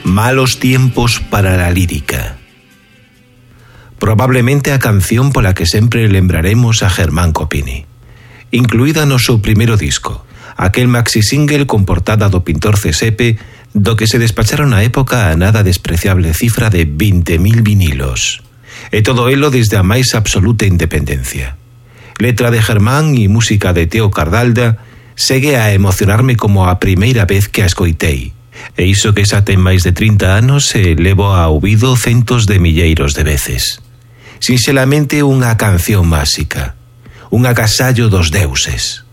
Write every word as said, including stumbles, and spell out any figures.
Malos tiempos para la lírica. Probablemente a canción pola que sempre lembraremos a Germán Copini. Incluída no seu primeiro disco, aquel maxi single con portada do pintor Cesepe, do que se despacharon na época a nada despreciable cifra de vinte mil vinilos. E todo elo desde a máis absoluta independencia. Letra de Germán e música de Teo Cardalda segue a emocionarme como a primeira vez que a escoitei, e iso que xa ten máis de trinta anos e levo a ouvido centos de milleiros de veces. Sinxelamente unha canción máxica, un agasallo dos deuses.